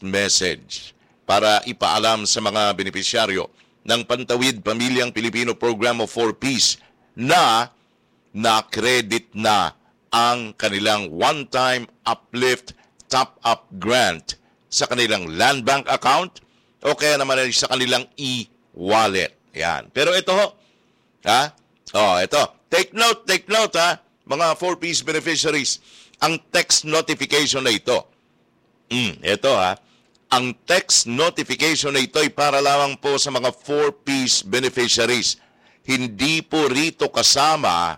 text message para ipaalam sa mga benepisyaryo ng Pantawid Pamilyang Pilipino Program of 4Ps na na-credit na ang kanilang one-time uplift top-up grant sa kanilang land bank account o kaya naman ay sa kanilang e-wallet. Yan. Pero ito ho, ito. Take note ha, mga 4Ps beneficiaries. Ang text notification na ito. Ito ha. Ang text notification na ito ay para lamang po sa mga 4Ps beneficiaries. Hindi po rito kasama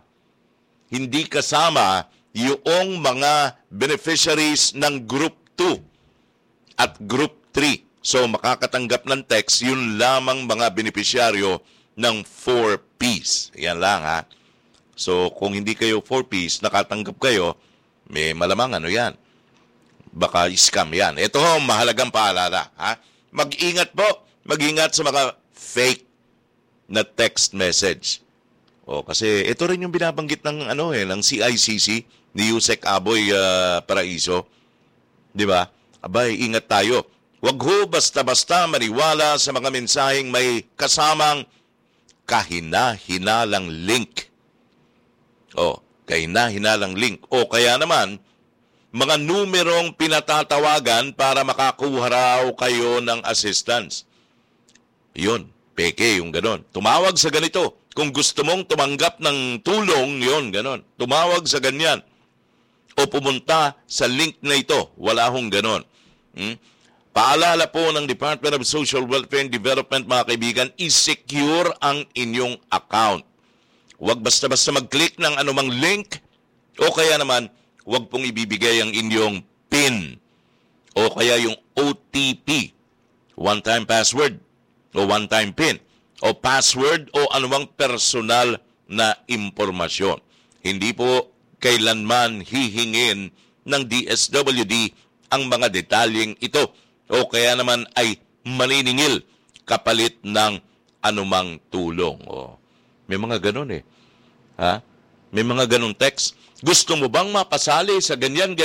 yung mga beneficiaries ng Group 2 at Group 3. So makakatanggap ng text yun lamang mga beneficiaryo ng 4Ps. Yan lang ha. So kung hindi kayo 4Ps, nakatanggap kayo, may malamang yan. Baka scam yan. Ito ho, mahalagang paalala. Ha? Mag-ingat po. Mag-ingat sa mga fake na text message. Kasi ito rin yung binabanggit ng ng CICC ni Yusek Aboy Paraiso. 'Di ba? Abay, ingat tayo. Huwag ho basta-basta maniwala sa mga mensaheng may kasamang kahina-hinalang link. Kahina-hinalang link. O kaya naman, mga numerong pinatatawagan para makakuha raw kayo ng assistance. Yun, peke yung ganon. Tumawag sa ganito. Kung gusto mong tumanggap ng tulong, yun, ganon. Tumawag sa ganyan. O pumunta sa link na ito. Wala hong ganon. Paalala po ng Department of Social Welfare and Development, mga kaibigan, i-secure ang inyong account. Huwag basta-basta mag-click ng anumang link o kaya naman, huwag pong ibibigay ang inyong PIN o kaya yung OTP, one-time password o one-time PIN o password o anumang personal na impormasyon. Hindi po kailanman hihingin ng DSWD ang mga detalyeng ito o kaya naman ay maniningil kapalit ng anumang tulong. May mga ganun Ha? May mga ganun text. Gusto mo bang mapasali sa ganyan?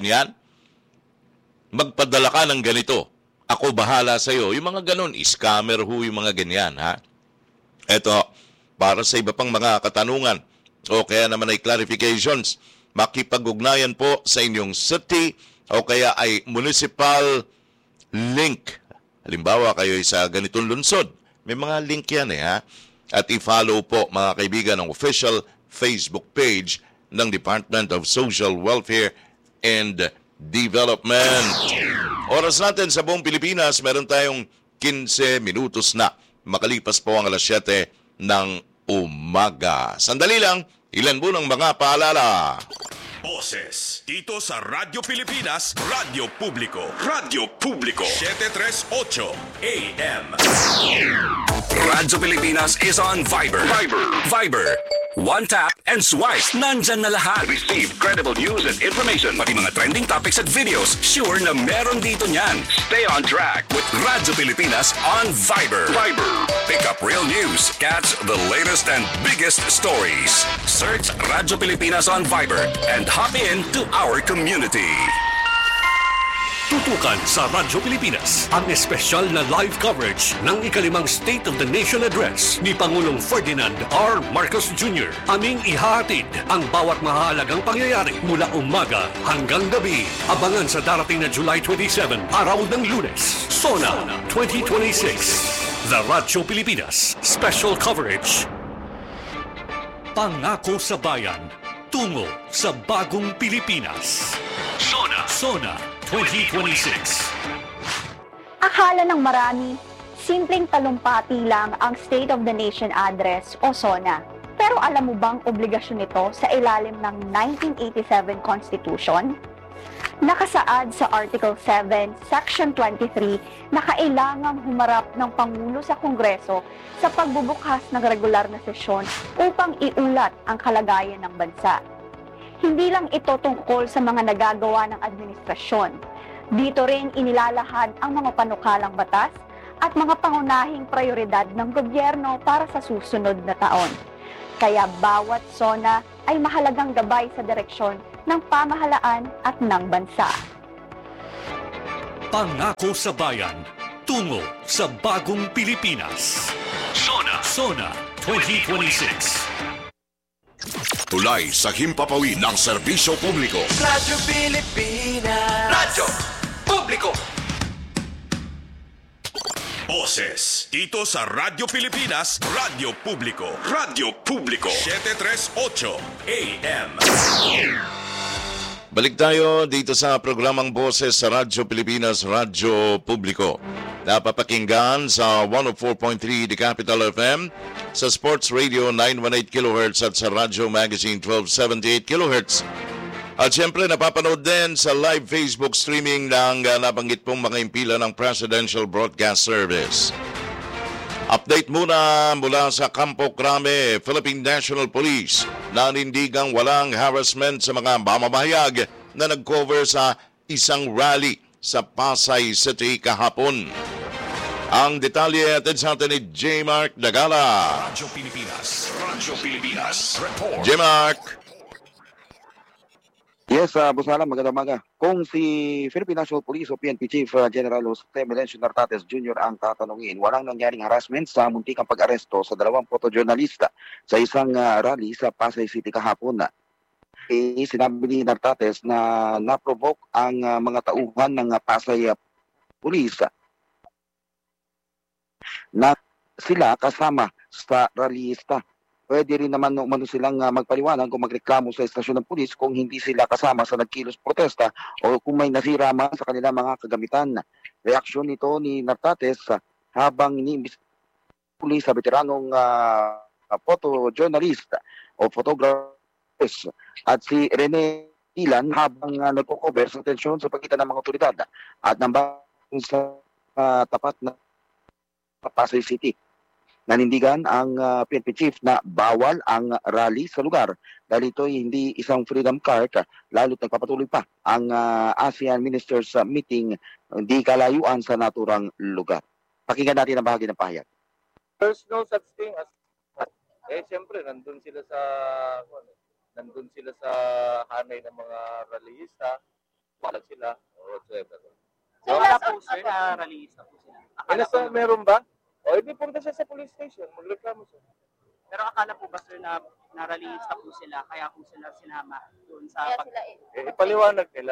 Magpadala ka ng ganito. Ako bahala sa iyo. Yung mga ganun, scammer ho yung mga ganyan. Ha? Ito, para sa iba pang mga katanungan o kaya naman ay clarifications, makipag-ugnayan po sa inyong city o kaya ay municipal link. Halimbawa, kayo ay sa ganitong lungsod. May mga link yan ha? At i-follow po mga kaibigan ang official Facebook page ng Department of Social Welfare and Development. Oras natin sa buong Pilipinas, meron tayong 15 minutos na. Makalipas po ang alas 7 ng umaga. Sandali lang, ilan po ng mga paalala. Boses dito sa Radyo Pilipinas, Radyo Publiko. Radyo Publiko 738 AM. Radyo Pilipinas is on Viber. Viber. One tap and swipe. Nandyan na lahat. Receive credible news and information. Pati mga trending topics at videos. Sure na meron dito niyan. Stay on track with Radyo Pilipinas on Viber. Pick up real news. Catch the latest and biggest stories. Search Radyo Pilipinas on Viber and hop in to our community. Tutukan sa Radyo Pilipinas ang espesyal na live coverage ng ikalimang State of the Nation Address ni Pangulong Ferdinand R. Marcos Jr. Aming ihahatid ang bawat mahalagang pangyayari mula umaga hanggang gabi. Abangan sa darating na July 27, araw ng Lunes. SONA 2026. The Radyo Pilipinas Special Coverage. Pangako sa bayan, tungo sa bagong Pilipinas. SONA 2026. Akala ng marami, simpleng talumpati lang ang State of the Nation Address o SONA. Pero alam mo bang obligasyon nito sa ilalim ng 1987 Constitution? Nakasaad sa Article 7, Section 23 na kailangang humarap ng Pangulo sa Kongreso sa pagbubukas ng regular na sesyon upang iulat ang kalagayan ng bansa. Hindi lang ito tungkol sa mga nagagawa ng administrasyon. Dito rin inilalahad ang mga panukalang batas at mga pangunahing prioridad ng gobyerno para sa susunod na taon. Kaya bawat SONA ay mahalagang gabay sa direksyon ng pamahalaan at ng bansa. Pangako sa bayan, tungo sa bagong Pilipinas. Sona 2026. Tulay sa himpapawid ng serbisyo publiko. Radyo Pilipinas. Radyo Publiko. Boses dito sa Radyo Pilipinas, Radyo Publiko. Radyo Publiko 738 AM. Balik tayo dito sa programang Boses sa Radyo Pilipinas, Radyo Publiko. Napapakinggan sa 104.3 The Capital FM, sa Sports Radio 918 kHz at sa Radyo Magazine 1278 kHz. At siyempre napapanood din sa live Facebook streaming ng nabanggit pong mga impila ng Presidential Broadcast Service. Update muna mula sa Campo Crame, Philippine National Police. Nanindigang walang harassment sa mga mamamahayag na nag-cover sa isang rally sa Pasay City kahapon. Ang detalye atid sa atin ni J. Mark Dagala. Radyo Pilipinas report. J. Mark. Yes, Boss Alan, magandang umaga. Kung si Philippine National Police o PNP Chief General Jose Melencio Nartates Jr. ang tatanungin, walang nangyaring harassment sa muntikang pag-aresto sa 2 photojournalista sa isang rally sa Pasay City kahapon. Sinabi ni Nartates na na-provoke ang mga tauhan ng Pasay Police na sila kasama sa rallyista. Pwede rin naman umano silang magpaliwanag kung magreklamo sa estasyon ng pulis kung hindi sila kasama sa nagkilos protesta o kung may nasira man sa kanilang mga kagamitan. Reaksyon nito ni Nartates habang iniimbis pulis sa veteranong photojournalist o photographers at si Rene Ilan habang nagko-cover sa tensyon sa pagitan ng mga otoridad at nambang sa tapat na Pasay City. Nanindigan ang PNP Chief na bawal ang rally sa lugar dahil ito ay hindi isang freedom card, lalo't nagpapatuloy pa ang ASEAN Ministers Meeting hindi kalayuan sa naturang lugar. Pakinggan natin ang bahagi ng pahayag. There's no such thing as siyempre nandun sila sa hanay ng mga rallyista, wala sila or whatsoever. So, wala po sir na rallyista po sila. Meron ba? O, hindi punta siya sa police station, magreklamo siya. Pero akala po ba sir na rallyista po sila, kaya po sila sinama doon sa Ipaliwanag nila.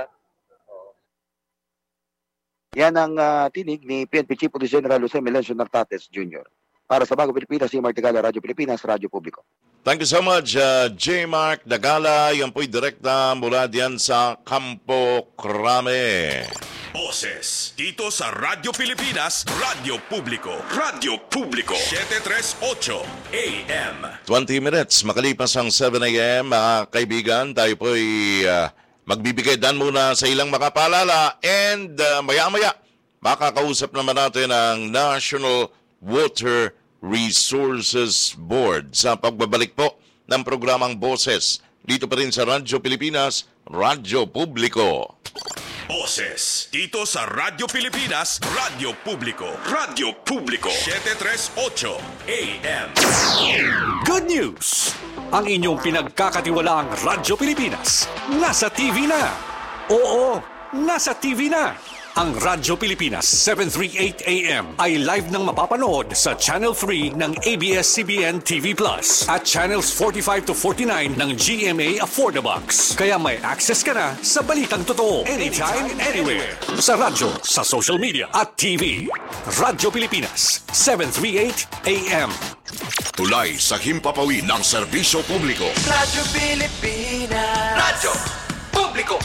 Yan ang tinig ni PNP Chief Police General Jose Melencio Nartates Jr. Para sa Bagong Pilipinas, si Mark Dagala, Radyo Pilipinas, Radyo Publiko. Thank you so much, J. Mark Dagala. Yan po'y direkta mula diyan sa Campo Crame. Boses dito sa Radyo Pilipinas, Radyo Publiko. Radyo Publiko 738 AM. 20 minutes, makalipas ang 7 a.m. Mga kaibigan, tayo po'y magbibigay dan muna sa ilang makapaalala and maya-maya makakausap naman natin ang National Water Resources Board sa pagbabalik po ng programang Boses dito pa rin sa Radyo Pilipinas, Radyo Publiko. Boses dito sa Radyo Pilipinas, Radyo Publiko. Radyo Publiko 738 AM. Good news! Ang inyong pinagkakatiwalaang Radyo Pilipinas nasa TV na. Oo, nasa TV na. Ang Radyo Pilipinas 738 AM ay live nang mapapanood sa Channel 3 ng ABS-CBN TV Plus at Channels 45 to 49 ng GMA Affordabox. Kaya may access ka na sa balitang totoo anytime, anywhere. Sa radyo, sa social media at TV. Radyo Pilipinas 738 AM. Tulay sa himpapawid ng serbisyo publiko. Radyo Pilipinas. Radyo Publiko.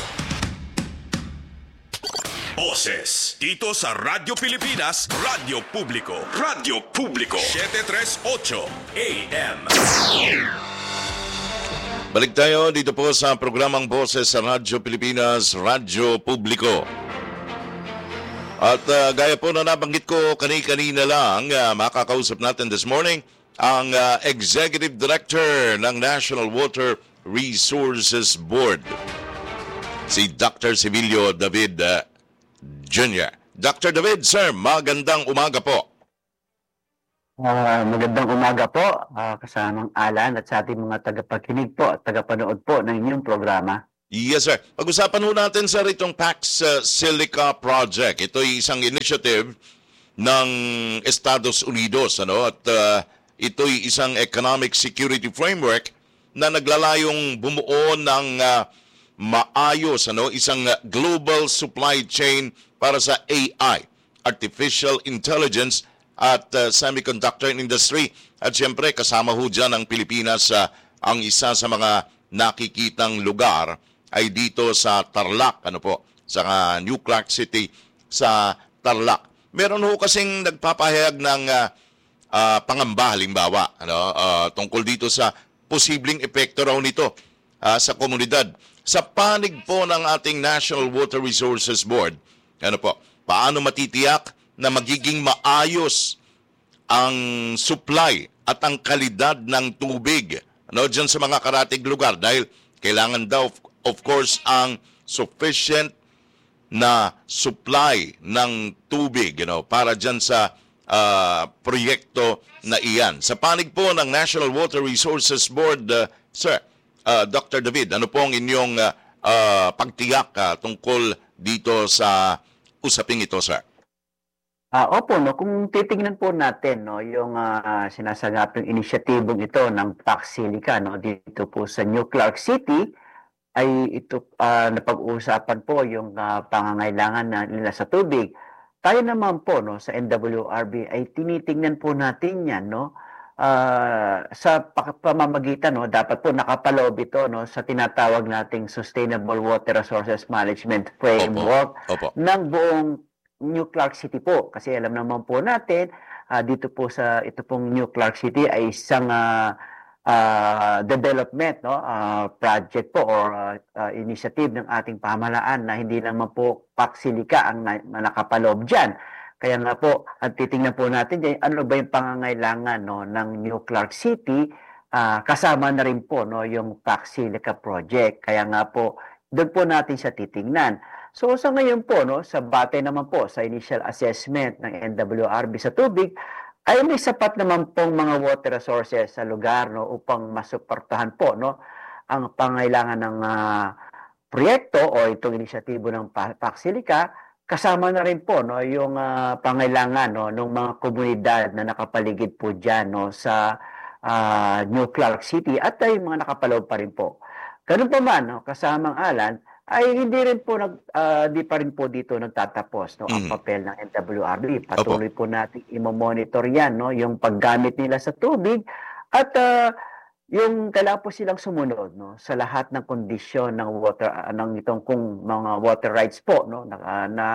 Boses dito sa Radyo Pilipinas, Radyo Publiko. Radyo Publiko 738 AM. Balik tayo dito po sa programang Boses sa Radyo Pilipinas, Radyo Publiko. At gaya po na nabanggit ko kanina lang, makakausap natin this morning ang Executive Director ng National Water Resources Board, si Dr. Civilio David Jr. Dr. David, sir, magandang umaga po. Magandang umaga po, kasamang Alan at sa ating mga tagapakinig po at tagapanood po ng inyong programa. Yes, sir. Pag-usapan ho natin, sir, itong Pax Silica Project. Ito ay isang initiative ng Estados Unidos, ano? At ito ay isang economic security framework na naglalayong bumuo ng maayos, ano? Isang global supply chain para sa AI, artificial intelligence at semiconductor industry. At siyempre, kasama ho dyan ang Pilipinas. Ang isa sa mga nakikitang lugar ay dito sa Tarlac, ano po, sa New Clark City sa Tarlac. Meron ho kasing nagpapahayag ng pangamba, halimbawa, ano, tungkol dito sa posibleng epekto raw nito sa komunidad. Sa panig po ng ating National Water Resources Board, ano po, paano matitiyak na magiging maayos ang supply at ang kalidad ng tubig, ano, dyan sa mga karatig lugar, dahil kailangan daw, of course, ang sufficient na supply ng tubig, para dyan sa proyekto na iyan. Sa panig po ng National Water Resources Board, Sir, Dr. David, ano po ang inyong pagtiyak tungkol dito sa usaping ito, sir? Opo, no, kung titingnan po natin, no, yung sinasagaping inisyatibong ito ng Pax Silica, no, dito po sa New Clark City, ay ito napag-uusapan po yung pangangailangan nila sa tubig. Tayo naman po, no, sa NWRB ay tinitingnan po natin yan, no, sa pamamagitan, no, dapat po nakapaloob ito, no, sa tinatawag nating Sustainable Water Resources Management Framework. Opo. Ng buong New Clark City po. Kasi alam naman po natin, dito po sa ito pong New Clark City ay isang development, no, project po or initiative ng ating pamahalaan na hindi naman po Pax Silica ang nakapaloob dyan. Kaya nga po, at titingnan po natin dyan, ano ba yung pangangailangan, no, ng New Clark City, kasama na rin po, no, yung Pax Silica project. Kaya nga po, doon po natin siya titingnan. So sa ngayon po, no, sa bate naman po sa initial assessment ng NWRB sa tubig, ay may sapat naman pong mga water resources sa lugar, no, upang masuportahan po, no, ang pangailangan ng proyekto o itong inisyatibo ng Pax Silica. Kasama na rin po, no, yung pangailangan, no, ng mga komunidad na nakapaligid po dyan, no, sa New Clark City at ay mga nakapaloob pa rin po. Ganun pa man, no, kasamang alan, ay hindi rin po di pa rin po dito nagtatapos, no, ang papel ng NWRB. Patuloy po natin i-monitor yan, no, yung paggamit nila sa tubig at yung kailangan po silang sumunod, no, sa lahat ng kondisyon ng water ng itong kung mga water rights po, no, na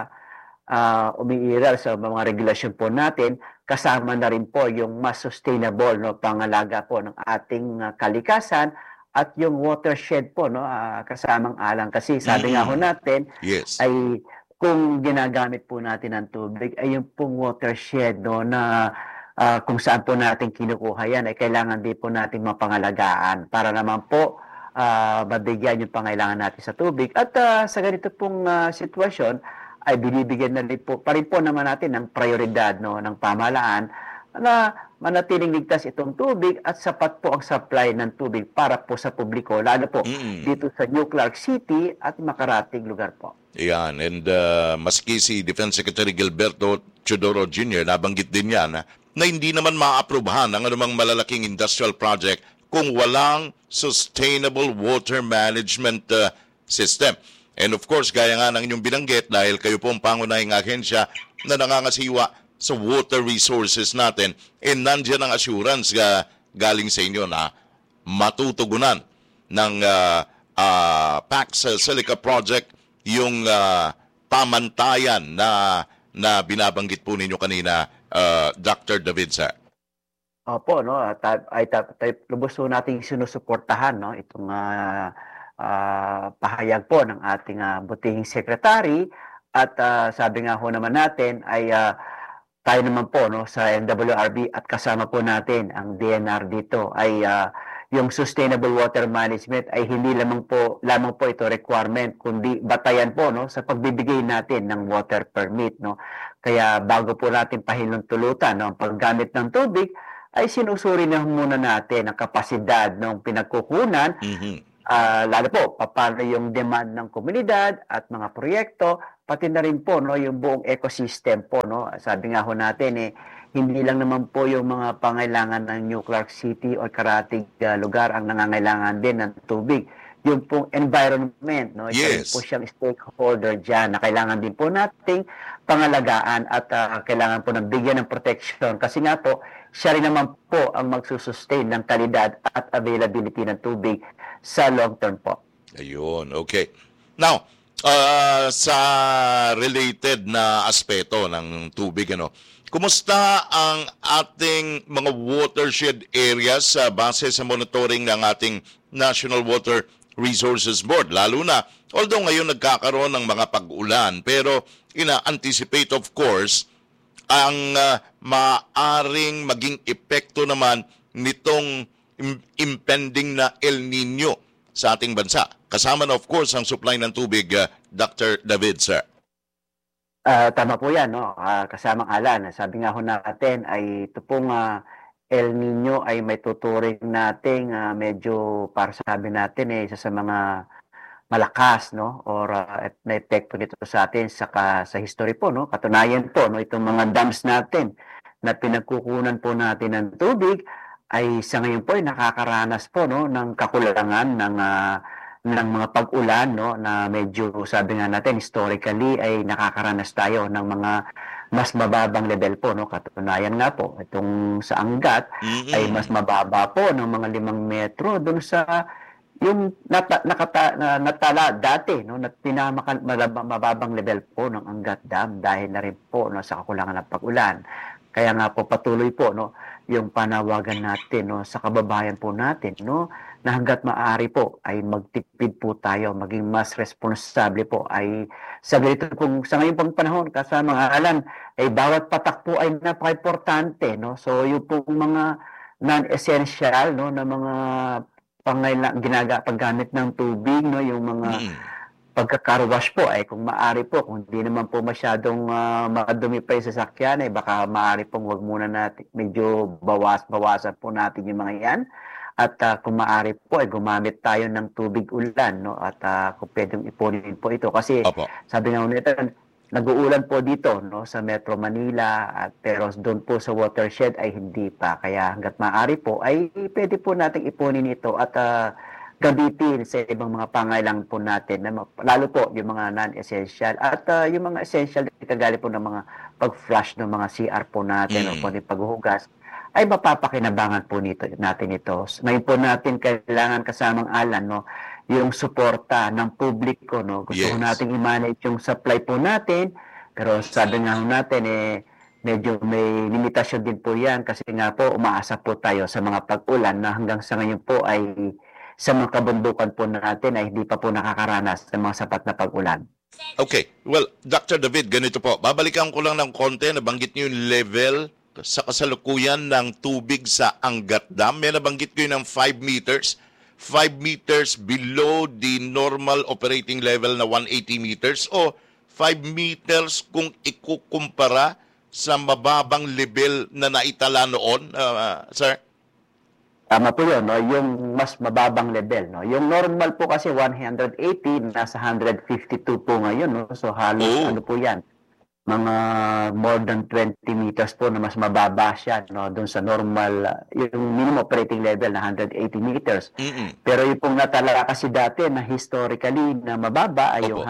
umiiral sa mga regulasyon po natin. Kasama na rin po yung mas sustainable, no, pangalaga po ng ating kalikasan at yung watershed po, no, kasamang alang. Kasi sabi nga ho natin, yes, ay kung ginagamit po natin ang tubig, ay yung pong watershed, no, na kung saan po natin kinukuha yan, ay kailangan din po natin mapangalagaan para naman po mabigyan yung pangailangan natin sa tubig. At sa ganito pong sitwasyon, ay binibigyan na rin po, pa rin po naman natin ng prioridad, no, ng pamahalaan na manatiling ligtas itong tubig at sapat po ang supply ng tubig para po sa publiko, lalo po dito sa New Clark City at makarating lugar po. Yan, and maski si Defense Secretary Gilberto Teodoro Jr., nabanggit din yan na hindi naman maaprubahan ang anumang malalaking industrial project kung walang sustainable water management system. And of course, gaya nga ng inyong binanggit, dahil kayo po ang pangunahing ahensya na nangangasiwa sa water resources natin, nandiyan ang assurance galing sa inyo na matutugunan ng Pax Silica Project yung pamantayan na binabanggit po ninyo kanina, Dr. David, sir. Opo, no, ay lubos po nating sinusuportahan, no, itong pahayag po ng ating butihing secretary at sabi nga ho naman natin ay tayo naman po, no, sa NWRB at kasama po natin ang DNR dito ay yung sustainable water management ay hindi lamang po ito requirement kundi batayan po, no, sa pagbibigay natin ng water permit, no. Kaya bago po natin pahinuntulutan, no, ang paggamit ng tubig ay sinusuri na muna natin ang kapasidad ng pinagkukunan lalo po paano yung demand ng komunidad at mga proyekto, pati na rin po no yung buong ecosystem po no. Sabi nga ho natin hindi lang naman po yung mga pangailangan ng New Clark City o karatig lugar ang nangangailangan din ng tubig. Yung pong environment, no? Isa rin po siyang stakeholder dyan na kailangan din po nating pangalagaan at kailangan po ng bigyan ng protection. Kasi nga po, siya rin naman po ang magsusustain ng kalidad at availability ng tubig sa long term po. Ayun, okay. Now, sa related na aspeto ng tubig, kumusta ang ating mga watershed areas base sa monitoring ng ating National Water Resources Board? Lalo na, although ngayon nagkakaroon ng mga pag-ulan, pero ina-anticipate of course ang maaring maging epekto naman nitong impending na El Nino sa ating bansa. Kasama na of course ang supply ng tubig, Dr. David, sir. Tama po yan, no? Kasamang Alan. Sabi nga ho natin ay ito pong El Nino ay may tuturing nating medyo para sabi natin isa sa mga malakas no or na epekto nito sa atin sa history po no. Katunayan po no itong mga dams natin na pinagkukunan po natin ng tubig ay sa ngayon po ay nakakaranas po no ng kakulangan ng mga pag-ulan no na medyo sabi nga natin historically ay nakakaranas tayo ng mga mas mababang level po no. Katunayan nga po itong sa Angat ay mas mababa po ng mga 5 metro doon sa yung natala dati no na mababang level po ng Angat Dam dahil na rin po no sa kakulangan ng pag-ulan. Kaya nga po patuloy po no yung panawagan natin no sa kababayan po natin no na hangga't maaari po ay magtipid po tayo, maging mas responsable po ay sa ganito kung sa ngayon pong panahon kasama mga Alan ay bawat patak po ay napaka-importante no. So yung pong mga non-essential no na mga paggamit ng tubig no yung mga pagkakarwash po ay kung maaari po kung hindi naman po masyadong madumi pa yung sasakyan ay baka maaari pong wag muna natin medyo bawasan po natin yung mga yan. At kung maaari po ay gumamit tayo ng tubig ulan no at kung pwedeng ipunin po ito kasi sabi nga nito nag-uulan po dito no sa Metro Manila at pero doon po sa watershed ay hindi pa kaya hangga't maaari po ay pwede po nating ipunin ito at gamitin sa ibang mga pangailangan po natin na lalo po yung mga non-essential at yung mga essential kagaya po ng mga pag-flush ng mga CR po natin o po ng paghuhugas ay mapapakinabangan po natin ito. Ngayon po natin kailangan kasamang Alan no yung suporta ng publiko no. Gusto ko nating i-manage yung supply po natin pero sabi nga natin medyo may limitasyon din po yan kasi nga po umaasa po tayo sa mga pag-ulan na hanggang sa ngayon po ay sa mga kabundukan po natin ay hindi pa po nakakaranas ng mga sapat na pag-ulan. Okay. Well, Dr. David, ganito po. Babalikan ko lang ng konti. Nabanggit niyo yung level sa kasalukuyan ng tubig sa Angat Dam. May nabanggit ko yung ng 5 meters. 5 meters below the normal operating level na 180 meters o 5 meters kung ikukumpara sa mababang level na naitala noon, sir? Tama po yun, no? Yung mas mababang level. No? Yung normal po kasi 180, nasa 152 po ngayon. No? So halos ano po yan, mga more than 20 meters po na mas mababa siya no doon sa normal yung minimum operating level na 180 meters. Pero yung pong natala kasi dati na historically na mababa ay yung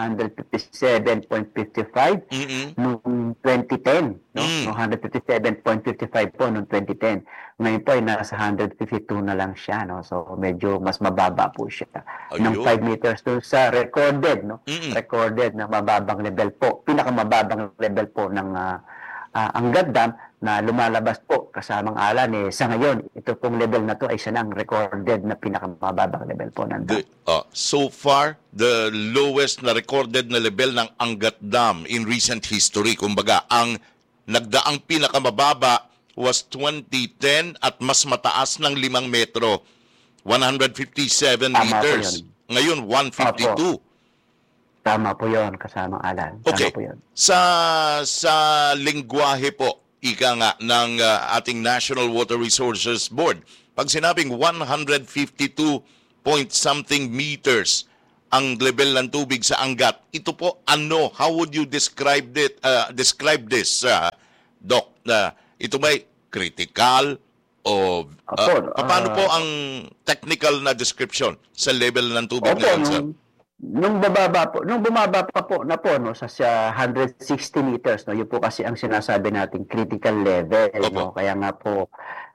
157.55 noong 2010 no 157.55 po noong 2010. Ngayon po ay nasa 152 na lang siya no. So medyo mas mababa po siya ng 5 meters doon sa recorded no. Recorded na mababang level po. Pinakamababang level po ng Angat Dam na lumalabas po kasamang Alan sa ngayon ito pong level na to ay isa ng recorded na pinakamababang level po ng dam. So far the lowest na recorded na level ng Angat Dam in recent history. Kumbaga ang nagdaang pinakamababa was 2010 at mas mataas ng 5 metro 157 meters. Ngayon 152. Tama po yun, kasamang Alan. Tama okay. po yun. Sa lingwahe po, ika nga, ng ating National Water Resources Board, pag sinabing 152.5 point something meters ang level ng tubig sa Angat. Ito po ano? How would you describe this, Doc? Ito ba'y critical o paano po ang technical na description sa level ng tubig na yan, sir? Nung bumaba pa po na po no sa 160 meters no, yun po kasi ang sinasabi nating critical level no. Kaya nga po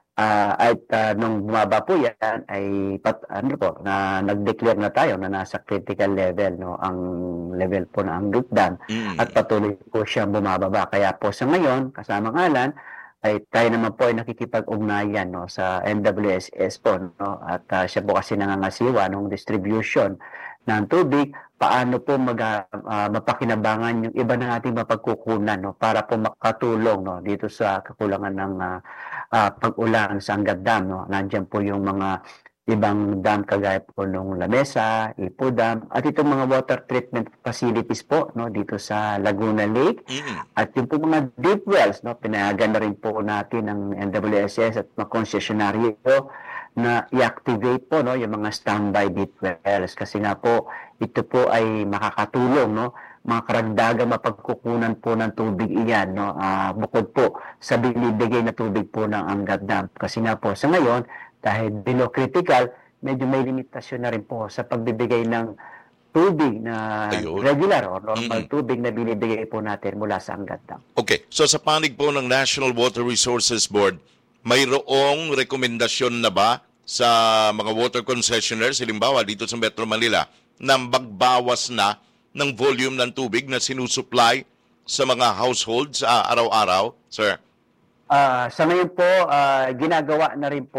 nung bumaba po yan ay na nag-declare na tayo na nasa critical level no ang level po ng Angat Dam at patuloy po siyang bumababa. Kaya po sa ngayon kasama ngalan ay tayo naman po ay nakikipag-ugnayan no sa NWSS po no at siya po kasi nangangasiwa ng distribution ng tubig, paano po mapakinabangan yung iba ng ating mapagkukunan no para po makatulong no dito sa kakulangan ng pag-ulan sa Angat Dam no. Nandiyan po yung mga ibang dam kagaya po nung Lamesa, Ipo Dam at itong mga water treatment facilities po no dito sa Laguna Lake at yung po mga deep wells no pinayagan na rin po natin ng NWSS at mga konsesyonaryo na i-activate po no yung mga standby deep wells kasi nga po ito po ay makakatulong no mga karagdagang mapagkukunan po ng tubig iyan no bukod po sa binibigay na tubig po ng Angat Dam kasi nga po sa ngayon dahil below critical medyo may limitasyon na rin po sa pagbibigay ng tubig na regular o normal tubig na binibigay po natin mula sa Angat Dam. Okay, so sa panig po ng National Water Resources Board, mayroong rekomendasyon na ba sa mga water concessionaires, halimbawa dito sa Metro Manila, na magbawas na ng volume ng tubig na sinusupply sa mga households araw-araw, sir? Sa ngayon po, ginagawa na rin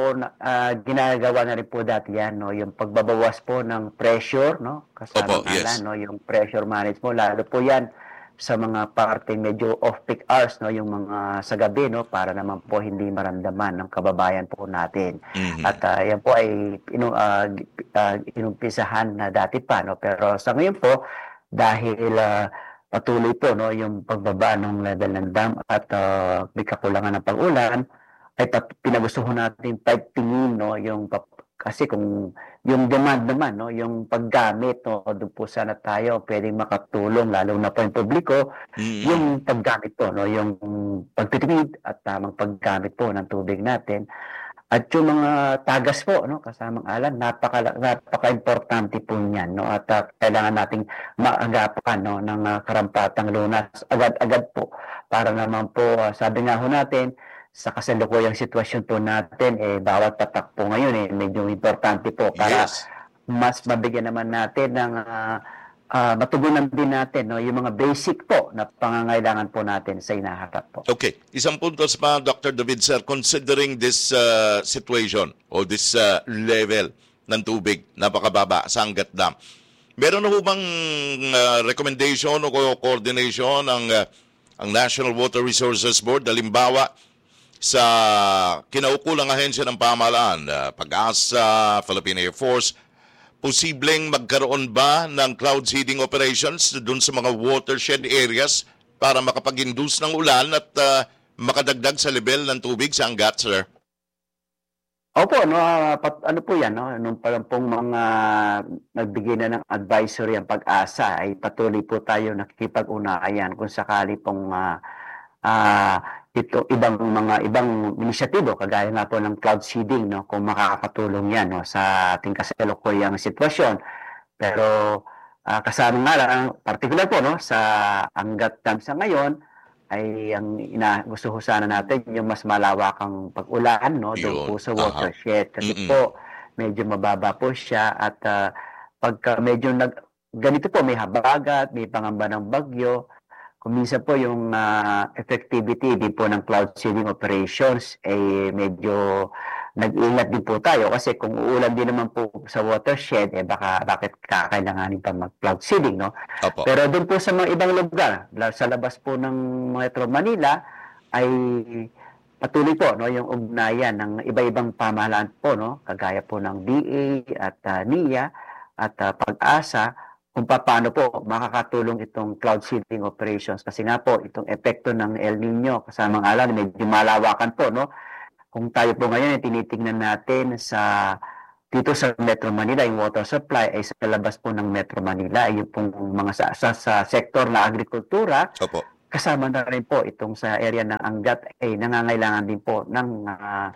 po dati yan, no, yung pagbabawas po ng pressure, no, kasama no, yung pressure management, lalo po yan sa mga parteng medyo off-peak hours, no, yung mga sa gabi, no, para naman po hindi maramdaman ng kababayan po natin. At yan po ay inumpisahan na dati pa, no, pero sa ngayon po, dahil patuloy po no, yung pagbaba ng level ng dam at may kakulangan ng pag-ulan, ay pinagustuhan natin pagtingin no, yung kasi kung yung demand naman no, yung paggamit no, doon po sana tayo pwedeng makatulong lalo na po yung publiko yung paggamit po no, yung pagtitipid at tamang paggamit po ng tubig natin at yung mga tagas po no, kasamang alan napaka-importante po niyan no, at kailangan nating maagapan no ng karampatang lunas agad-agad po para naman po sabi nga ho natin sa kasalukuyang sitwasyon po natin, bawat tatak po ngayon, medyo importante po para mas mabigyan naman natin ng matugunan din natin no, yung mga basic po na pangangailangan po natin sa inaharap po. Okay. Isang puntos pa, Dr. David, sir, considering this situation o this level ng tubig, napakababa sa Angat Dam, meron na ho bang recommendation o coordination ang National Water Resources Board, halimbawa, sa kinaukulang ahensya ng pamahalaan, Pag-asa, Philippine Air Force, posibleng magkaroon ba ng cloud seeding operations dun sa mga watershed areas para makapag-induce ng ulan at makadagdag sa level ng tubig sa Angat, sir? Opo, no, ano po yan, no? Nung parang pong mga nagbigay na ng advisory ang Pag-asa, ay patuloy po tayo nakikipag-unayan kung sakali pong ibang inisyatibo kagaya nga po ng cloud seeding no kung makakatulong yan no sa ating kasalukuyang sitwasyon pero kasama nga lang particular po no sa Angat Dam sa ngayon ay ang gusto ko sana natin yung mas malawakang pag-ulan no doon po sa watershed kasi po medyo mababa po siya at pagka medyo ganito po may habagat, may pangamba ng bagyo. Kung minsan po yung effectivity din po ng cloud seeding operations ay medyo nag-ingat din po tayo kasi kung uulan din naman po sa watershed bakit kakailanganin pa mag-cloud seeding no? Opo. Pero doon po sa mga ibang lugar sa labas po ng Metro Manila ay patuloy po no yung ugnayan ng iba-ibang pamahalaan po no kagaya po ng DA at NIA at Pag-asa kung paano po makakatulong itong cloud seeding operations kasi nga po itong epekto ng El Nino kasamang alam medyo malawakan po no kung tayo po ngayon tinitingnan natin sa dito sa Metro Manila, yung water supply ay sa labas po ng Metro Manila, yung pong mga sa sektor na agrikultura. Opo. Kasama na rin po itong sa area ng Angat ay nangangailangan din po ng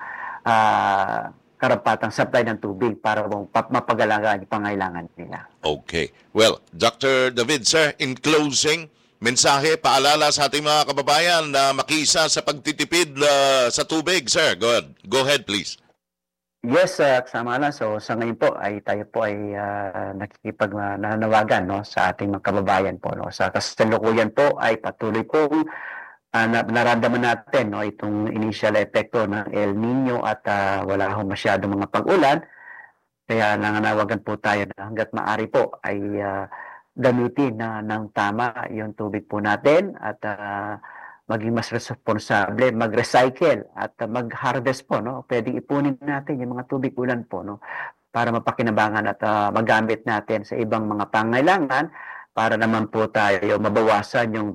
karapatang supply ng tubig para mapagalagaan yung pangailangan nila. Okay. Well, Dr. David, sir, in closing, mensahe, paalala sa ating mga kababayan na makiisa sa pagtitipid sa tubig, sir. Go ahead, please. Yes, kasama na. So sa ngayon po ay tayo po ay nakikipag-nanawagan sa ating mga kababayan po. No? Sa kasalukuyan po ay patuloy pong naramdaman natin itong initial epekto ng El Nino at wala ho masyadong mga pag-ulan. Kaya nanganawagan po tayo na hanggat maaari po ay gamitin ng tama yung tubig po natin at maging mas responsable, mag-recycle at mag-harvest po, no? Pwedeng ipunin natin yung mga tubig ulan po, no? Para mapakinabangan at magamit natin sa ibang mga pangailangan para naman po tayo mabawasan yung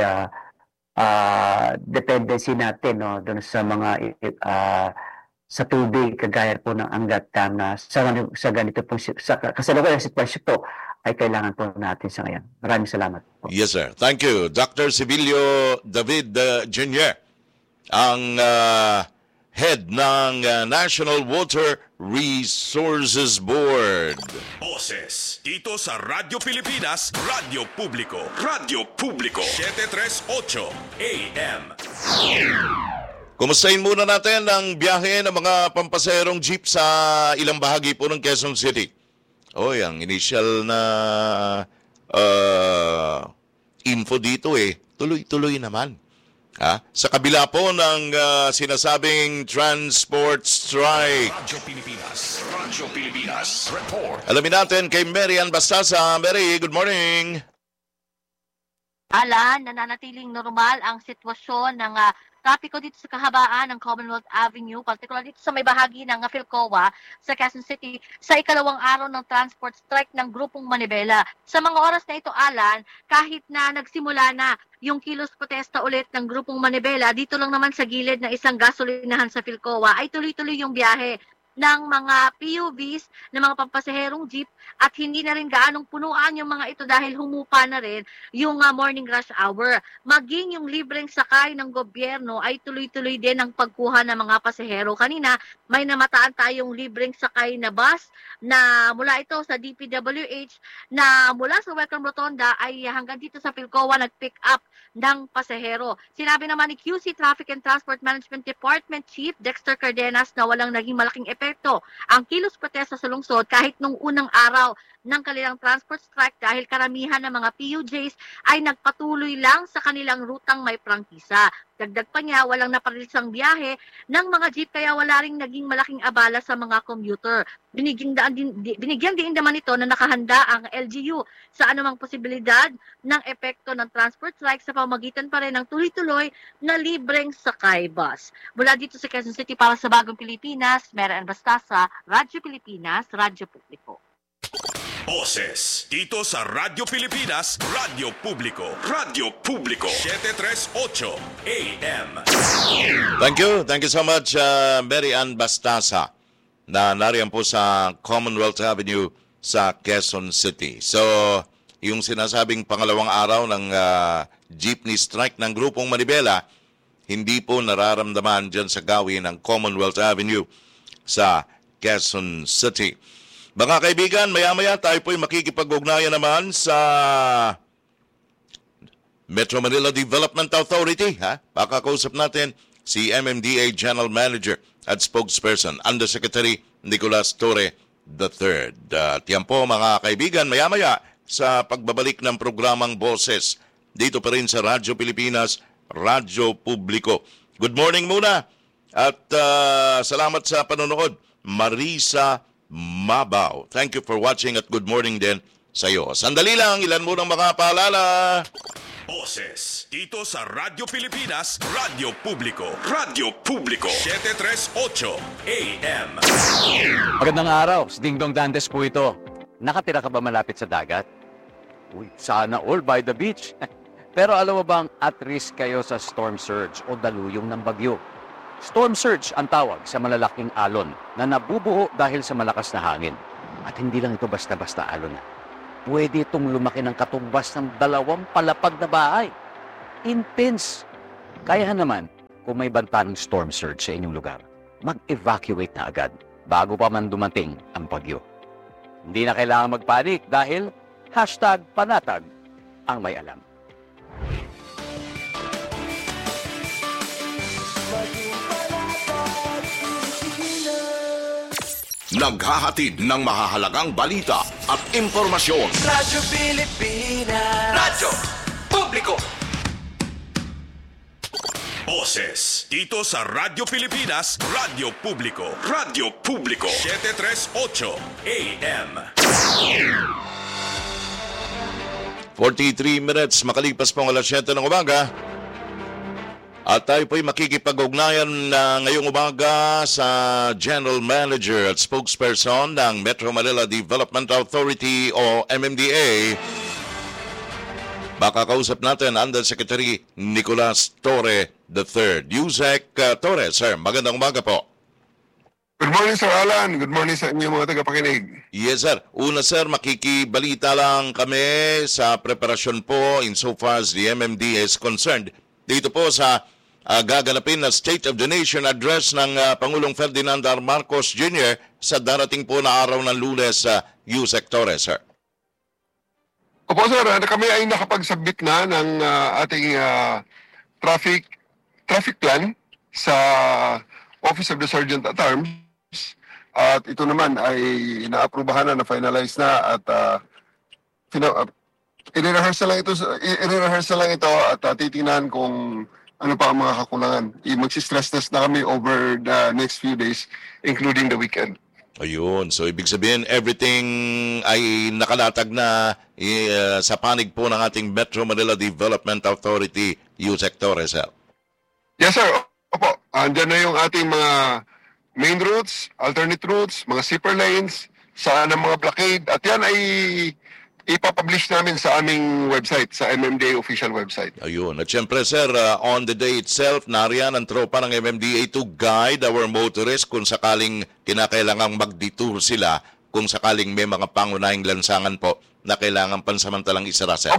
dependency natin, no? Doon sa mga sa tubig kagaya po ng Angat Dam na sa ganito po sa kasalukuyang sitwasyon po ay kailangan po natin sa ngayon. Maraming salamat po. Yes, sir. Thank you. Dr. Sibilio David Jr., ang head ng National Water Resources Board. Boses dito sa Radyo Pilipinas, Radyo Publiko. Radyo Publiko 738 AM. Kumustahin muna natin ang biyahe ng mga pampaserong jeep sa ilang bahagi po ng Quezon City. Ang initial na info dito tuloy-tuloy naman. Sa kabila po ng sinasabing transport strike. Radyo Pilipinas, report. Alamin natin kay Mary Ann Bastasa. Mary, good morning. Alan, nananatiling normal ang sitwasyon ng trapiko dito sa kahabaan ng Commonwealth Avenue, particularly dito sa may bahagi ng Philcoa sa Quezon City sa ikalawang araw ng transport strike ng grupong Manibela. Sa mga oras na ito, Alan, kahit na nagsimula na yung kilos protesta ulit ng grupong Manibela, dito lang naman sa gilid ng isang gasolinahan sa Philcoa ay tuloy-tuloy yung biyahe ng mga PUVs, ng mga pampasaherong jeep at hindi na rin gaanong punuan yung mga ito dahil humupa na rin yung morning rush hour. Maging yung libreng sakay ng gobyerno ay tuloy-tuloy din ang pagkuha ng mga pasahero. Kanina, may namataan tayong libreng sakay na bus na mula ito sa DPWH na mula sa Welcome Rotonda ay hanggang dito sa Philcoa nag-pick up ng pasahero. Sinabi naman ni QC Traffic and Transport Management Department Chief Dexter Cardenas na walang naging malaking epekto ang kilos protesta sa lungsod kahit nung unang araw ng kanilang transport strike dahil karamihan ng mga PUJs ay nagpatuloy lang sa kanilang rutang may prangkisa. Dagdag pa niya, walang naparilisang biyahe ng mga jeep kaya wala ring naging malaking abala sa mga commuter. Binigyan din naman ito na nakahanda ang LGU sa anumang posibilidad ng epekto ng transport strike sa pamamagitan pa rin ng tuloy-tuloy na libreng sakay bus. Mula dito sa Quezon City para sa Bagong Pilipinas, Mary Ann Bastasa, Radyo Pilipinas, Radyo Publiko. Boses dito sa Radyo Pilipinas, Radyo Publiko. Radyo Publiko 738 AM. Thank you so much, Mary Ann Bastasa, na nariyan po sa Commonwealth Avenue sa Quezon City. So, yung sinasabing pangalawang araw ng jeepney strike ng grupong Manibela, hindi po nararamdaman dyan sa gawin ng Commonwealth Avenue sa Quezon City. Mga kaibigan, maya-maya tayo po'y makikipag-ugnayan naman sa Metro Manila Development Authority. Pakakausap natin si MMDA General Manager at Spokesperson, Undersecretary Nicolas Torre III. At yan po mga kaibigan, maya-maya sa pagbabalik ng programang Boses dito pa rin sa Radyo Pilipinas, Radyo Publiko. Good morning muna at salamat sa panonood. Marisa Mabaw. Thank you for watching at good morning din sa iyo. Sandali lang, ilan munang mga paalala. Boses dito sa Radyo Pilipinas, Radyo Publiko. Radyo Publiko 738 AM. Magandang araw, si Dingdong Dantes po ito. Nakatira ka ba malapit sa dagat? Uy, sana all by the beach. Pero alam mo bang at risk kayo sa storm surge o daluyong ng bagyo? Storm surge ang tawag sa malalaking alon na nabubuo dahil sa malakas na hangin. At hindi lang ito basta-basta alon. Pwede itong lumaki ng katumbas ng 2 palapag na bahay. Intense. Kaya naman, kung may banta ng storm surge sa inyong lugar, mag-evacuate na agad bago pa man dumating ang bagyo. Hindi na kailangan magpanik dahil #panatag ang may alam. Naghahatid ng mahahalagang balita at impormasyon. Radyo Pilipinas. Radyo Publiko. Boses dito sa Radyo Pilipinas, Radyo Publiko. Radyo Publiko 738 AM. 43 minutes makalipas pang alas 7 ng umaga. At tayo po'y makikipag-ugnayan na ngayong umaga sa General Manager at Spokesperson ng Metro Manila Development Authority o MMDA. Baka kausap natin Undersecretary Nicolas Torre III. Yusek Torre, sir, magandang umaga po. Good morning, Sir Alan. Good morning sa inyong mga tagapakinig. Yes, sir. Una, sir, makikibalita lang kami sa preparasyon po insofar as the MMDA is concerned. Dito po sa gaganapin na State of the Nation address ng Pangulong Ferdinand R. Marcos Jr. sa darating po na araw ng Lunes sa Yusek Torres, sir. Opo, sir. Kami ay nakapag-submit na ng ating traffic plan sa Office of the Sergeant at Arms. At ito naman ay inaaprubahan na, finalize na at i-rehearse lang ito at titingnan kung ano pa ang mga kakulangan. Magsi-stress test na kami over the next few days, including the weekend. Ayun. So, ibig sabihin, everything ay nakalatag na sa panig po ng ating Metro Manila Development Authority, Yusek Torres. Yes, sir. Opo. Andyan na yung ating mga main routes, alternate routes, mga zipper lanes, saan ang mga blockade. At yan ay ipapublish namin sa aming website, sa MMDA official website. Ayun. At syempre, sir, on the day itself, nariyan ang tropa ng MMDA to guide our motorists kung sakaling kinakailangang mag-detour sila, kung sakaling may mga pangunahing lansangan po na kailangan pansamantalang isara, sir.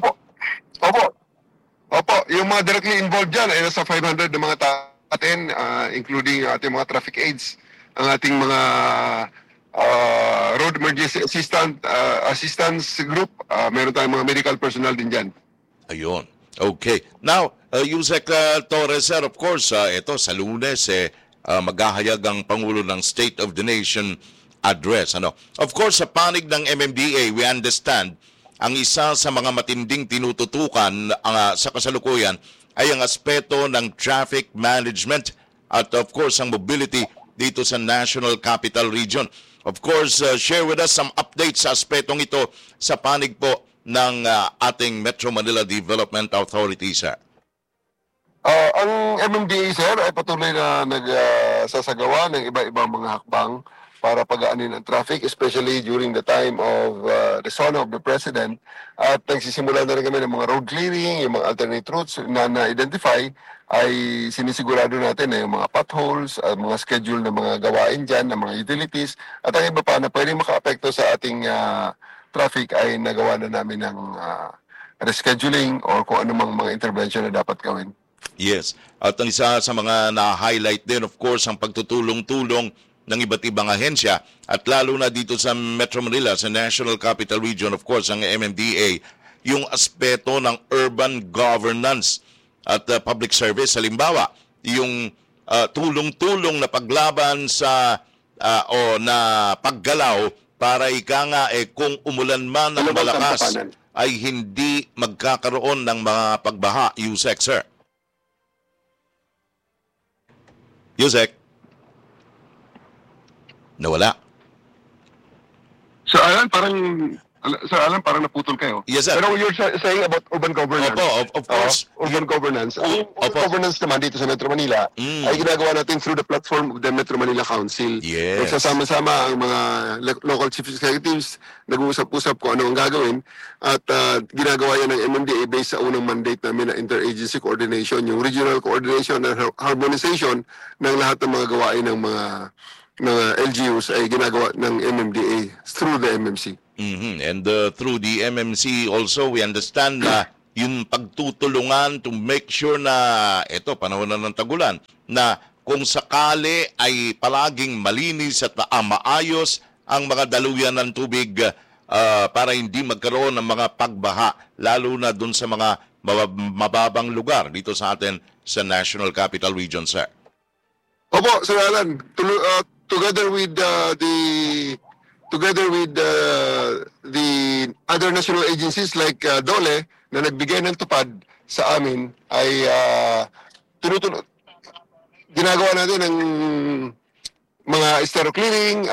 Opo. Yung mga directly involved dyan ay nasa 500 na mga atin, including ating mga traffic aids, ang ating mga road emergency assistance group, meron tayong mga medical personnel din dyan. Ayun. Okay. Now, Yusek Torres, sir, of course, ito sa Lunes, maghahayag ang Pangulo ng State of the Nation address. Of course, sa panig ng MMDA, we understand, ang isa sa mga matinding tinututukan sa kasalukuyan ay ang aspeto ng traffic management at of course ang mobility dito sa National Capital Region. Of course, share with us some updates sa aspetong ito sa panig po ng ating Metro Manila Development Authority, sir. Ang MMDA, sir, ay patuloy na nagsasagawa ng iba-ibang mga hakbang para pagaanin ang traffic, especially during the time of the son of the President. At nagsisimula na rin kami ng mga road clearing, yung mga alternate routes na na-identify, ay sinisigurado natin na yung mga potholes, mga schedule na mga gawain dyan, ng mga utilities, at ang iba pa na pwedeng maka-apekto sa ating traffic ay nagawa na namin ng rescheduling or kung anumang mga intervention na dapat gawin. Yes. At ang isa sa mga na-highlight din, of course, ang pagtutulong-tulong ng iba't ibang ahensya at lalo na dito sa Metro Manila, sa National Capital Region, of course, ang MMDA, yung aspeto ng urban governance at public service. Halimbawa, yung tulong-tulong na paglaban sa o na paggalaw para ika nga kung umulan man ng malakas ay hindi magkakaroon ng mga pagbaha, Yusek, sir. Yusek? Nawala. So, ayan, parang Sir Alan, parang naputol kayo. Yes, sir. Pero you're saying about urban governance. Opo, of course. Urban governance. Ang urban governance naman dito sa Metro Manila ay ginagawa natin through the platform of the Metro Manila Council. Yes. Nagsasama-sama ang mga local chief executives, nag-uusap-usap kung ano ang gagawin, at ginagawa yan ng MMDA based sa unang mandate namin na interagency coordination, yung regional coordination and harmonization ng lahat ng mga gawain ng mga LGUs ay ginagawa ng MMDA through the MMC. And through the MMC also, we understand na yung pagtutulungan to make sure na ito, panahon na ng tagulan, na kung sakali ay palaging malinis at maayos ang mga daluyan ng tubig para hindi magkaroon ng mga pagbaha, lalo na dun sa mga mababang lugar dito sa atin sa National Capital Region, sir. Opo, Sir Alan, together with the other national agencies like DOLE na nagbigay ng tupad sa amin ay ginagawa natin ng mga estero clearing,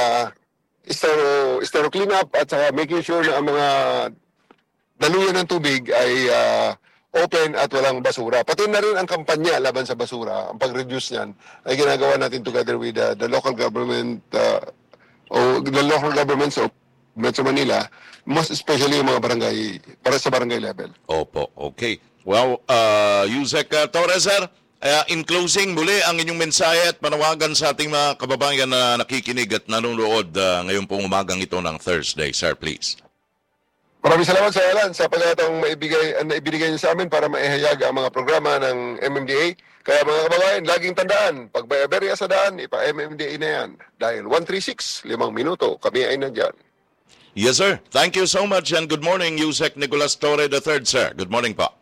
estero cleanup, at saka making sure na ang mga daluyan ng tubig ay open at walang basura. Pati na rin ang kampanya laban sa basura, ang pag-reduce niyan, ay ginagawa natin together with the local government o the local governments of Metro Manila, most especially yung mga barangay, para sa barangay level. Opo, okay. Well, Yusek Torres, sir, in closing, muli ang inyong mensahe at panawagan sa ating mga kababayan na nakikinig at nanonood ngayong pong umagang ito ng Thursday. Sir, please. Maraming salamat sa Alan sa pagkakataong ibinigay niyo sa amin para maihayag ang mga programa ng MMDA. Kaya mga kababayan, laging tandaan, pag may aberya sa daan, ipa-MMDA na yan. Dahil 136, 5 minuto, kami ay nandyan. Yes, sir. Thank you so much and good morning, Yusek Nicolas Torre III, sir. Good morning po.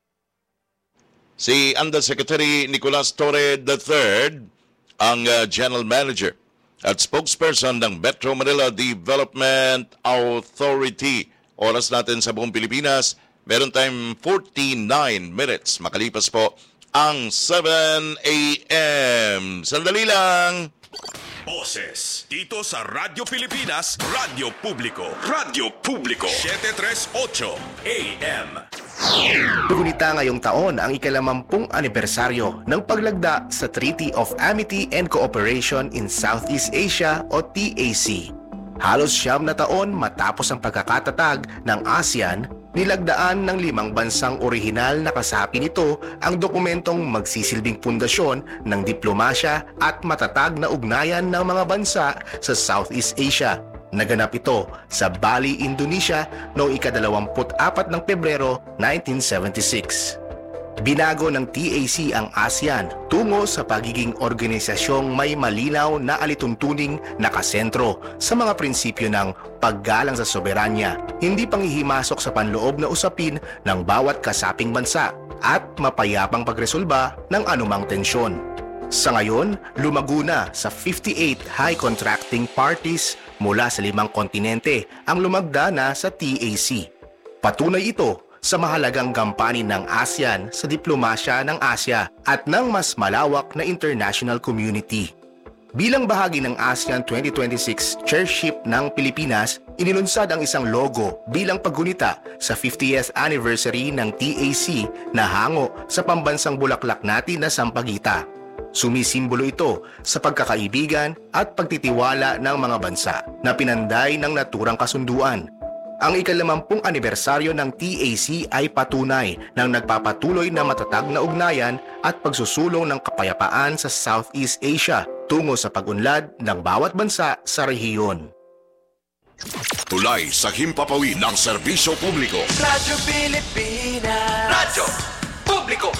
Si Undersecretary Nicolas Torre III, ang General Manager at spokesperson ng Metro Manila Development Authority. Oras natin sa buong Pilipinas, meron tayong 49 minutes. Makalipas po ang 7 a.m. Sandali lang. Boses dito sa Radyo Pilipinas, Radyo Publiko. Radyo Publiko 738 AM. Gunita ngayong taon ang ika-50 anibersaryo ng paglagda sa Treaty of Amity and Cooperation in Southeast Asia o TAC. Halos 9 na taon matapos ang pagkakatatag ng ASEAN, nilagdaan ng 5 bansang orihinal na kasapi nito ang dokumentong magsisilbing pundasyon ng diplomasya at matatag na ugnayan ng mga bansa sa Southeast Asia. Naganap ito sa Bali, Indonesia noong ika-24 ng Pebrero 1976. Binago ng TAC ang ASEAN tungo sa pagiging organisasyong may malinaw na alituntuning nakasentro sa mga prinsipyo ng paggalang sa soberanya, hindi panghihimasok sa panloob na usapin ng bawat kasaping bansa at mapayapang pagresolba ng anumang tensyon. Sa ngayon, lumago na sa 58 high contracting parties mula sa 5 kontinente ang lumagda na sa TAC. Patunay ito sa mahalagang gampanin ng ASEAN sa diplomasya ng Asya at ng mas malawak na international community. Bilang bahagi ng ASEAN 2026 Chairship ng Pilipinas, inilunsad ang isang logo bilang paggunita sa 50th anniversary ng TAC na hango sa pambansang bulaklak natin na sampagita. Sumisimbolo ito sa pagkakaibigan at pagtitiwala ng mga bansa na pinanday ng naturang kasunduan. Ang ika-50 anibersaryo ng TAC ay patunay ng nagpapatuloy na matatag na ugnayan at pagsusulong ng kapayapaan sa Southeast Asia tungo sa pag-unlad ng bawat bansa sa rehiyon. Tulay sa himpapawid ng serbisyo publiko. Radyo Pilipinas. Radyo Publiko.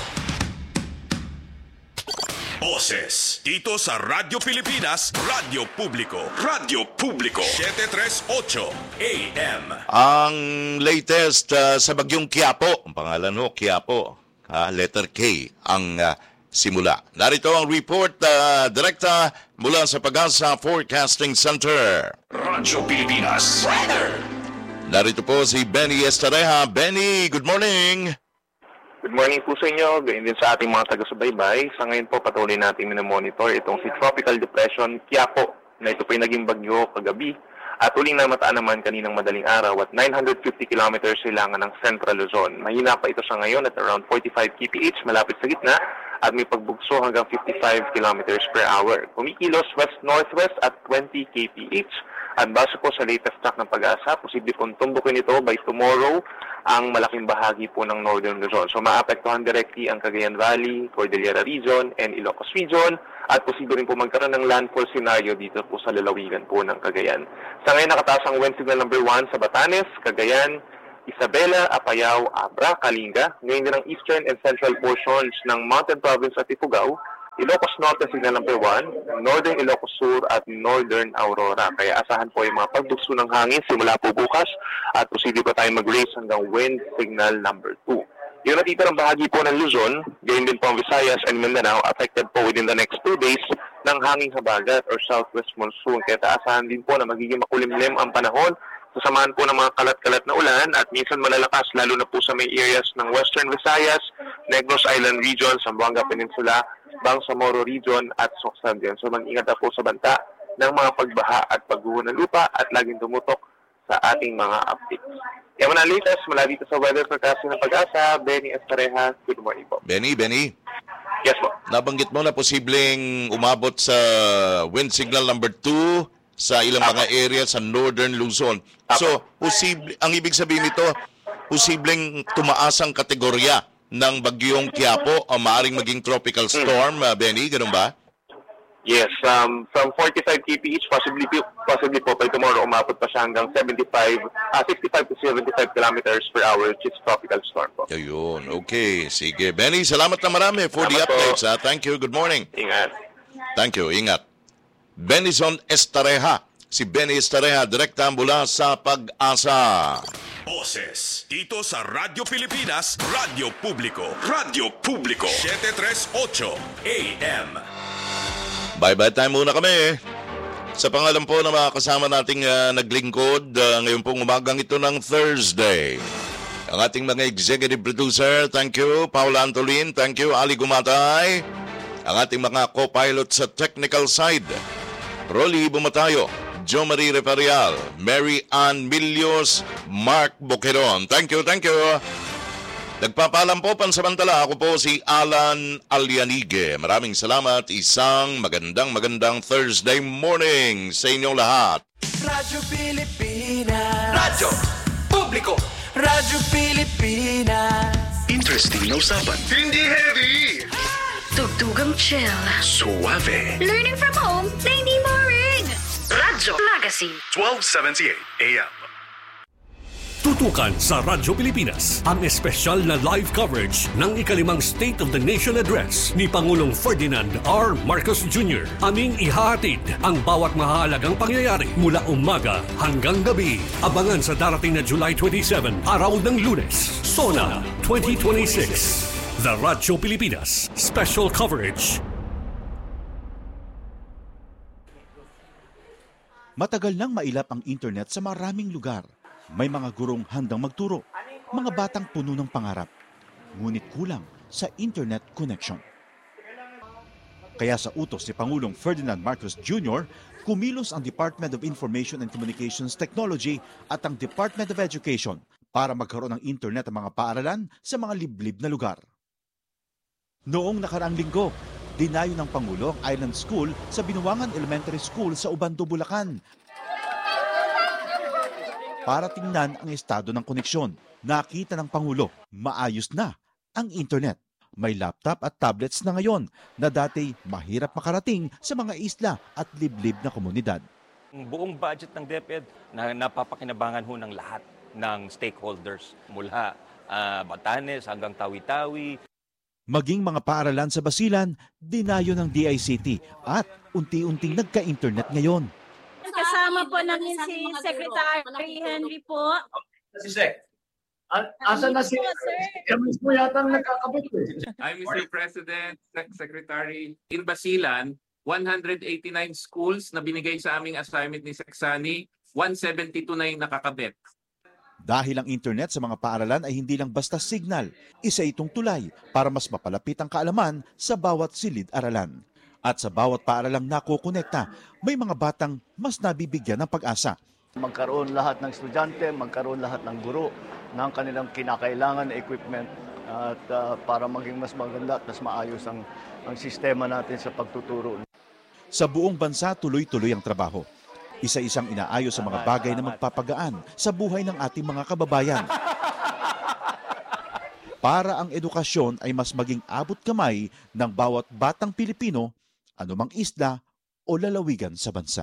Boses dito sa Radyo Pilipinas, Radyo Publiko. Radyo Publiko 738 AM. Ang latest sa bagyong Quiapo, ang pangalan ho, Quiapo, letter K ang simula. Narito ang report direkta mula sa Pag-asa Forecasting Center. Radyo Pilipinas Weather. Narito po si Benny Estareja. Benny, good morning. Good morning po sa inyo, gayon din sa ating mga taga-subaybay. Sa ngayon po patuloy natin minomonitor itong si Tropical Depression Quiapo na ito po ay naging bagyo kagabi At uling namataan naman kaninang madaling araw at 950 kilometers silangan ng Central Luzon. Mahina pa ito sa ngayon at around 45 kph malapit sa gitna at may pagbugso hanggang 55 kilometers per hour. Kumikilos west-northwest at 20 kph. At base po sa latest track ng Pag-asa, posible pong tumbukin ito by tomorrow ang malaking bahagi po ng Northern Luzon. So maapektuhan directly ang Cagayan Valley, Cordillera Region, and Ilocos Region. At posible rin po magkaroon ng landfall scenario dito po sa lalawigan po ng Cagayan. Sa ngayon nakataas ang wind signal number 1 sa Batanes, Cagayan, Isabela, Apayao, Abra, Kalinga. Ngayon din ang eastern and central portions ng Mountain Province at Ifugao, Ilocos Norte signal number 1, Northern Ilocos Sur at Northern Aurora. Kaya asahan po yung mga pagdugso ng hangin simula po bukas at posible pa tayong mag-raise hanggang wind signal number 2. Yung natitirang bahagi po ng Luzon, gayon din po ang Visayas and Mindanao, affected po within the next 2 days ng hanging habagat or southwest monsoon. Kaya taasahan din po na magiging makulimlim ang panahon, sasamahan po ng mga kalat-kalat na ulan at minsan malalakas lalo na po sa may areas ng Western Visayas, Negros Island Region, Zamboanga Peninsula, Bangsamoro Region at Socsaguan. So mag-ingat na po sa banta ng mga pagbaha at pagguho ng lupa at laging tumutok sa ating mga updates. Yan muna latest mula dito sa weather forecast ng Pag-asa. Benny Estareja, good morning po. Benny. Yes po. Nabanggit mo na posibleng umabot sa wind signal number 2 sa ilang mga area sa Northern Luzon. So, ang ibig sabihin nito, posibleng tumaas ang kategorya ng bagyong Quiapo o maaring maging tropical storm, Benny, ganun ba? Yes, from 45 kph, possibly po by tomorrow, umabot pa siya hanggang 65 to 75 kilometers per hour, which is tropical storm po. Ayun, okay. Sige, Benny, salamat na marami for the updates. Thank you, good morning. Ingat. Thank you, ingat. Benison Estareja. Si Benny Estareja, direkta mula sa Pag-asa. Boses dito sa Radyo Pilipinas, Radyo Publiko. Radyo Publiko 738 AM. Bye-bye time muna kami. Sa pangalan po ng mga kasama nating naglingkod, ngayon pong umagang ito ng Thursday. Ang ating mga executive producer, thank you. Paula Antolin, thank you. Ali Gumatay. Ang ating mga co-pilot sa technical side, Rolly Bumatayo, Jo Marie Referial, Mary Ann Milios, Mark Boqueron. Thank you. Nagpapaalam po pansamantala, ako po si Alan Alianige. Maraming salamat. Isang magandang Thursday morning sa inyong lahat. Radyo Pilipinas. Radyo Publiko. Radyo Pilipinas. Interesting na usapan. Hindi heavy. Tugtugang chill. Suave. Learning from home na hindi boring. Radyo Magazine. 1278 AM. Tutukan sa Radyo Pilipinas ang espesyal na live coverage ng ikalimang State of the Nation Address ni Pangulong Ferdinand R. Marcos Jr. Aming ihahatid ang bawat mahalagang pangyayari mula umaga hanggang gabi. Abangan sa darating na July 27, araw ng Lunes, SONA 2026. The Radyo Pilipinas Special Coverage. Matagal nang mailap ang internet sa maraming lugar. May mga gurong handang magturo, mga batang puno ng pangarap, ngunit kulang sa internet connection. Kaya sa utos ni Pangulong Ferdinand Marcos Jr., kumilos ang Department of Information and Communications Technology at ang Department of Education para magkaroon ng internet ang mga paaralan sa mga liblib na lugar. Noong nakaraang linggo, dinayo ng Pangulo ang Island School sa Binuangan Elementary School sa Ubando, Bulacan para tingnan ang estado ng koneksyon. Nakita ng Pangulo, maayos na ang internet. May laptop at tablets na ngayon na dati mahirap makarating sa mga isla at liblib na komunidad. Buong budget ng DepEd na napapakinabangan ho ng lahat ng stakeholders mula Batanes hanggang Tawi-Tawi. Maging mga paaralan sa Basilan, dinayo ng DICT at unti-unting nagka-internet ngayon. Kasama po namin si Secretary Henry po. Si Sec. Asan na si Emis mo yata nagkakabit eh. I'm Mr. President, Secretary. In Basilan, 189 schools na binigay sa aming assignment ni Seksani, 172 na yung nakakabit. Dahil ang internet sa mga paaralan ay hindi lang basta signal, isa itong tulay para mas mapalapit ang kaalaman sa bawat silid-aralan. At sa bawat paaralang nakokonekta, may mga batang mas nabibigyan ng pag-asa. Magkaroon lahat ng estudyante, magkaroon lahat ng guro ng kanilang kinakailangan na equipment at para maging mas maganda at mas maayos ang sistema natin sa pagtuturo. Sa buong bansa, tuloy-tuloy ang trabaho. Isa-isang inaayos sa mga bagay na magpapagaan sa buhay ng ating mga kababayan. Para ang edukasyon ay mas maging abot kamay ng bawat batang Pilipino, anumang isla o lalawigan sa bansa.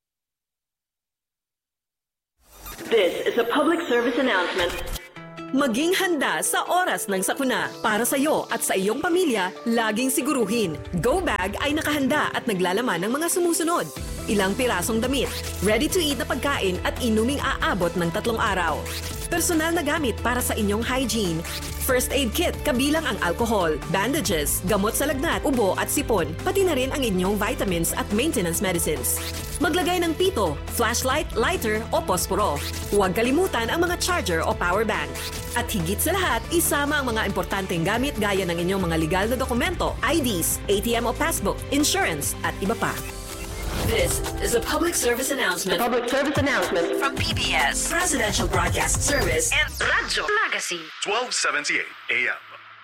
This is a public service announcement. Maging handa sa oras ng sakuna. Para sa iyo at sa iyong pamilya, laging siguruhin. Go Bag ay nakahanda at naglalaman ng mga sumusunod. Ilang pirasong damit, ready-to-eat na pagkain at inuming aabot ng 3 araw. Personal na gamit para sa inyong hygiene. First aid kit kabilang ang alcohol, bandages, gamot sa lagnat, ubo at sipon, pati na rin ang inyong vitamins at maintenance medicines. Maglagay ng pito, flashlight, lighter o posporo. Huwag kalimutan ang mga charger o power bank. At higit sa lahat, isama ang mga importanteng gamit gaya ng inyong mga legal na dokumento, IDs, ATM o passbook, insurance at iba pa. This is a public service announcement. Public service announcement from PBS, Presidential Broadcast Service, and Radyo Magazine. 1278 AM.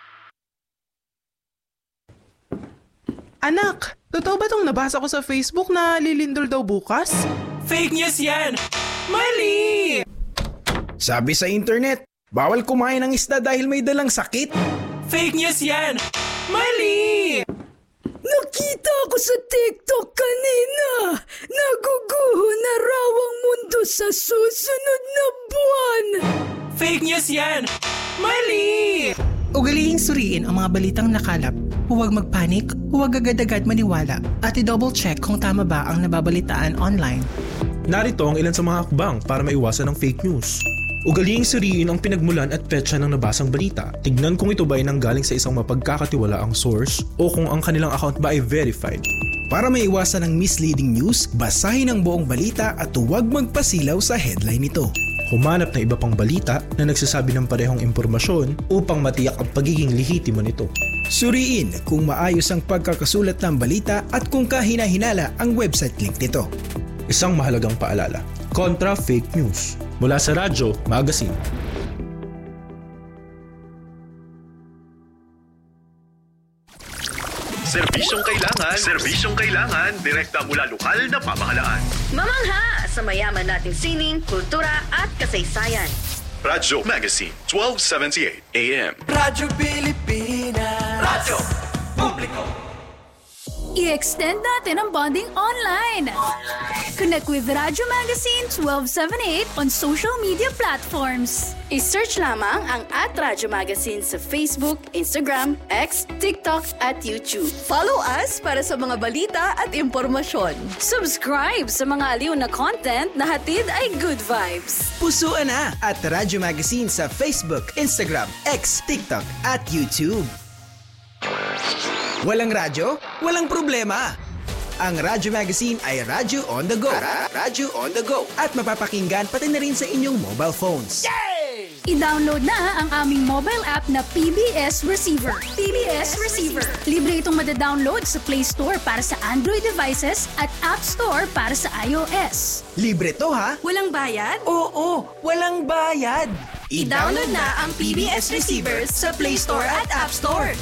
Anak, totoo ba itong nabasa ko sa Facebook na lilindol daw bukas? Fake news yan! Mali! Sabi sa internet, bawal kumain ng isda dahil may dalang sakit. Fake news yan! Mali! Nakita ko sa TikTok kanina. Naguguho na raw ang mundo sa susunod na buwan. Fake news yan! Mali! Ugalihing suriin ang mga balitang nakalap. Huwag magpanik, huwag agad-agad maniwala, at i-double check kung tama ba ang nababalitaan online. Narito ang ilan sa mga hakbang para maiwasan ang fake news. Ugalihing suriin ang pinagmulan at petsa ng nabasang balita. Tignan kung ito ba ay nanggaling sa isang mapagkakatiwalaang source o kung ang kanilang account ba ay verified. Para maiwasan ang misleading news, basahin ang buong balita at huwag magpasilaw sa headline nito. Humanap ng iba pang balita na nagsasabi ng parehong impormasyon upang matiyak ang pagiging lehitimo nito. Suriin kung maayos ang pagkakasulat ng balita at kung kahina-hinala ang website link nito. Isang mahalagang paalala, kontra fake news. Mula sa Radyo Magazine. Serbisyong kailangan, direkta mula lokal na pamahalaan. Mamangha sa mayaman nating sining, kultura at kasaysayan. Radyo Magazine, 1278 AM. Radyo Pilipinas. Radyo Publiko. I-extend natin ang bonding online. Connect with Radyo Magazine 1278 on social media platforms. I-search lamang ang @Radyo Magazine sa Facebook, Instagram, X, TikTok at YouTube. Follow us para sa mga balita at impormasyon. Subscribe sa mga aliw na content na hatid ay good vibes. Pusuan na at Radyo Magazine sa Facebook, Instagram, X, TikTok at YouTube. Walang radyo? Walang problema! Ang Radyo Magazine ay Radyo on the go. Radyo on the go. At mapapakinggan pati na rin sa inyong mobile phones. Yay! I-download na ang aming mobile app na PBS Receiver. PBS Receiver. Libre itong madadownload sa Play Store para sa Android devices at App Store para sa iOS. Libre to ha? Walang bayad? Oo, walang bayad. I-download na ang PBS Receiver sa Play Store at App Store.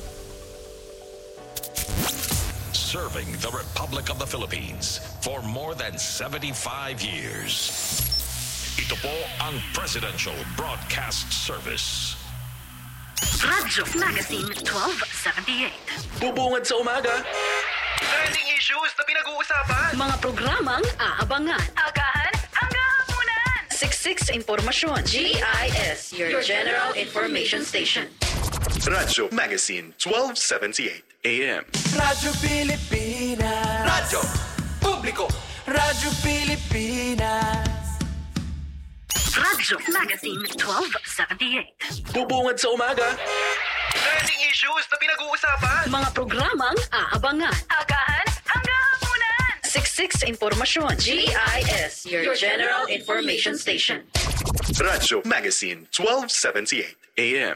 Serving the Republic of the Philippines for more than 75 years. Ito po ang Presidential Broadcast Service. Radyo Magazine 1278. Bubungad sa umaga. Trending issues na pinag-uusapan. Mga programang aabangan. Agahan hanggang hapunan. Siksik sa impormasyon. GIS, your General Information Station. Radyo Magazine 1278 AM. Radyo Pilipinas. Radyo Publiko. Radyo Pilipinas. Radyo Magazine 1278. Bubungad sa umaga. Trending issues na pinag-uusapan. Mga programang aabangan. Agahan hanggang hapunan. Siksik sa impormasyon. GIS, your General Information Station. Radyo Magazine 1278 AM.